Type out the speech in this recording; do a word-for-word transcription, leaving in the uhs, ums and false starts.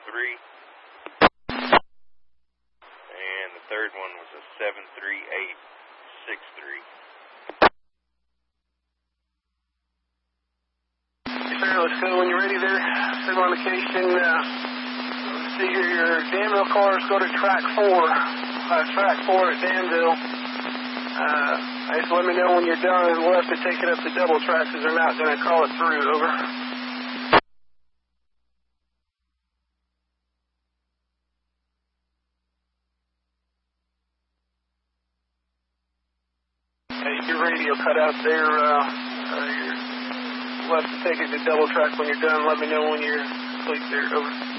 three. And the third one was a seven three eight six three. Sir, let's go when you're ready there. Signal indication. Uh, let's see here. Your Danville cars go to track four. Uh, track four at Danville. Uh, just let me know when you're done, and we'll have to take it up to double track because they're not going to call it through. Over. Hey, your radio cut out there. Uh, uh, you're, we'll have to take it to double track when you're done. Let me know when you're complete there. Over.